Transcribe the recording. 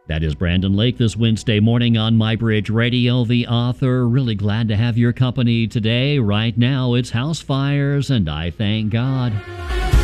That is Brandon Lake this Wednesday morning on MyBridge Radio, the author. Really glad to have your company today. Right now, it's house fires, and I thank God.